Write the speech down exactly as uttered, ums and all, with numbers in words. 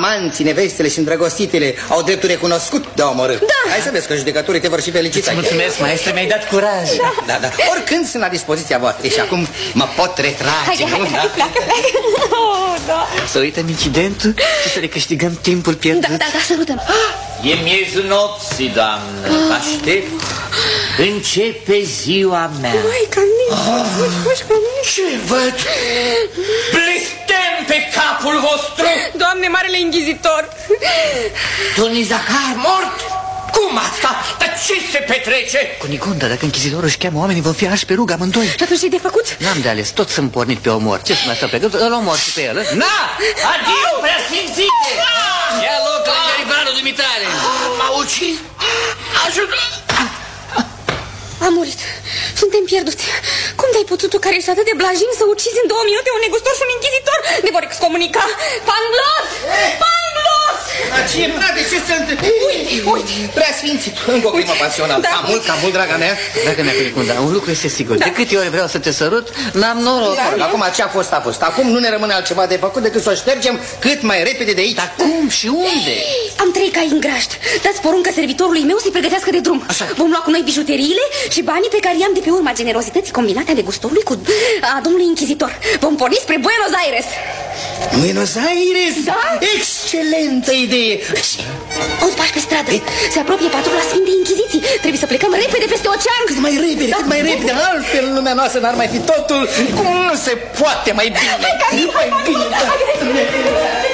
amanții, nevestele și îndrăgostitele au dreptul recunoscut de a omorâ. Da. Hai să vezi că judecătorii te vor și felicita. Îți mulțumesc, maestru, mi-ai dat curaj. Da, da, da. Oricând sunt la dispoziția voastră. Și acum mă pot retrage. Hai, hai, hai, pleacă, pleacă. Oh, da. Să uităm incidentul și să recâștigăm timpul pierdut. Da, da, da, sărutăm. E miezul nopții, doamnă. Vă aștept. Începe ziua mea. Mai, Camil, Ce văd? Blestem pe capul vostru. Doamne, marele înghizitor. Domnul Zacar mort? Cum asta? Dar ce se petrece? Cunigonda, dacă închizitorul își cheamă oamenii, vom fi arși pe rug amândoi. Și atunci ce-i de făcut? N-am de ales, toți sunt pornit pe omor. Ce să mai stau pe gând? Îl omor și pe el. Na! Adio, preasfințite! Ia loc la garibalul dumitale. M-a ucis? Ajută! A murit. Suntem pierduți. Cum de-ai putut tu, care ești atât de blajin, să ucizi în două minute un negustor și un închizitor? Ne vor excomunica. Panglos! Panglos! Dar ce, frate, ce se întâmplă? Uite, uite. Preasfințit, încă o crimă pasională. Da. Ca mult, ca mult, draga mea. Dacă mi-a Cunicunda, un lucru este sigur. Da. De câte ori vreau să te sărut, n-am noroc. Da, acum ce a fost, a fost. Acum nu ne rămâne altceva de făcut decât să o ștergem cât mai repede de aici. Dar cum și unde? Am trei cai în grajd. Dați poruncă servitorului meu să-i pregătească de drum. Așa. Vom lua cu noi bijuteriile și banii pe care i-am de pe urma generozității combinate ale gustorului cu a domnului închizitor. Vom porni spre Buenos Aires. Buenos Aires? Da. Excelentă idee. Auzi pași pe stradă. Se apropie patrula Sfintei Inchiziții. Trebuie să plecăm repede peste ocean. Cât mai repede, Da. cât mai repede. Altfel lumea noastră n-ar mai fi totul cum nu se poate mai bine. Hai, Camil, mai hai, bine. hai, hai, hai, hai.